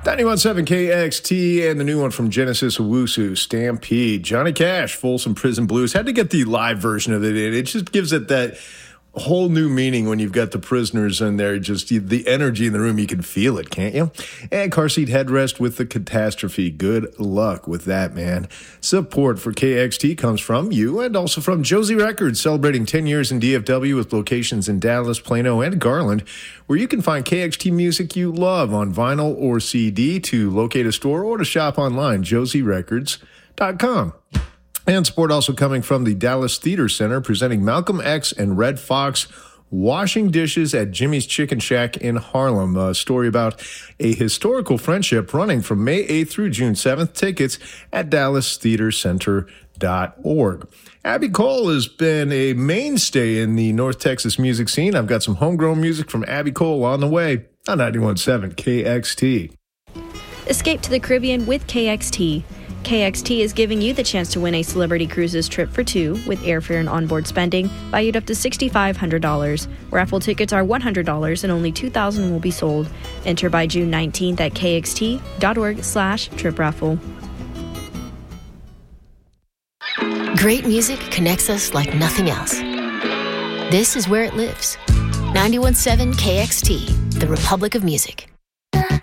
91.7 KXT and the new one from Genesis Owusu, Stampede. Johnny Cash, Folsom Prison Blues. Had to get the live version of it in. It just gives it that whole new meaning when you've got the prisoners in there. Just the energy in the room, you can feel it, can't you? And Car Seat Headrest with The Catastrophe. Good luck with that, man. Support for KXT comes from you and also from Josie Records, celebrating 10 years in DFW with locations in Dallas, Plano, and Garland, where you can find KXT music you love on vinyl or CD. To locate a store or to shop online, josierecords.com. And support also coming from the Dallas Theater Center, presenting Malcolm X and Red Fox washing dishes at Jimmy's Chicken Shack in Harlem. A story about a historical friendship running from May 8th through June 7th. Tickets at dallastheatercenter.org. Abby Cole has been a mainstay in the North Texas music scene. I've got some homegrown music from Abby Cole on the way on 91.7 KXT. Escape to the Caribbean with KXT. KXT is giving you the chance to win a Celebrity Cruises trip for two with airfare and onboard spending valued up to $6,500. Raffle tickets are $100 and only 2,000 will be sold. Enter by June 19th at kxt.org/trip raffle. Great music connects us like nothing else. This is where it lives. 91.7 KXT, the Republic of Music.